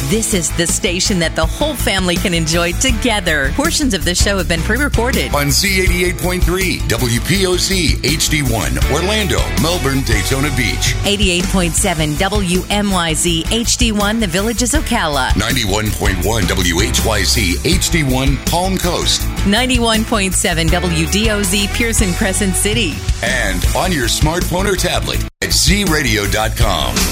This is the station that the whole family can enjoy together. Portions of the show have been pre-recorded. On Z88.3, WPOC, HD1, Orlando, Melbourne, Daytona Beach. 88.7 WMYZ, HD1, The Villages, Ocala. 91.1 WHYC, HD1, Palm Coast. 91.7 WDOZ, Pearson Crescent City. And on your smartphone or tablet at ZRadio.com.